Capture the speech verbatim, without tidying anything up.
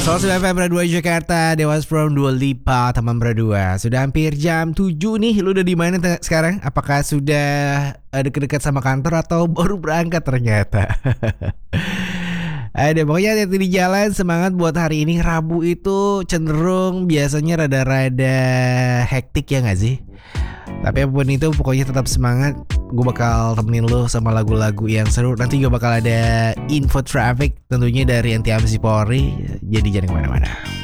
Soal sembilan Berdua Jakarta, Dewas from Dua Lipa, teman berdua. Sudah hampir jam tujuh nih, lu udah di mana te- sekarang? Apakah sudah eh, deket-deket sama kantor atau baru berangkat ternyata? Ada pokoknya hati-hati di jalan. Semangat buat hari ini. Rabu itu cenderung biasanya rada-rada hektik ya gak sih? Tapi apapun itu pokoknya tetap semangat. Gue bakal temenin lo sama lagu-lagu yang seru. Nanti juga bakal ada info traffic tentunya dari Anti Amsi Polri. Jadi jangan kemana-mana.